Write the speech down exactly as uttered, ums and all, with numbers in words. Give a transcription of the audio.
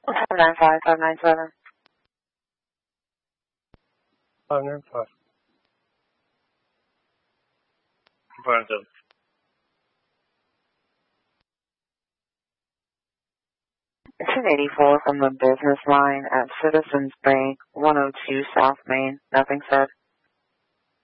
seven nine five, five nine seven. five nine five. five nine seven. ten eighty-four from the business line at Citizens Bank, one oh two South Main. Nothing said.